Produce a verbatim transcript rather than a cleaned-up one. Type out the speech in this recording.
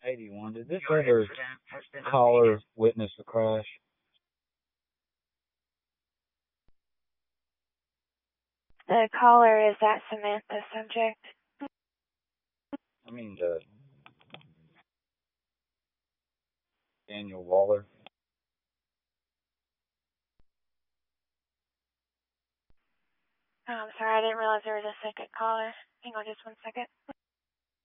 eighty-one. Did this other caller witness the crash? The caller, is that Samantha subject? I mean, uh, Daniel Waller. Oh, I'm sorry, I didn't realize there was a second caller. Hang on just one second.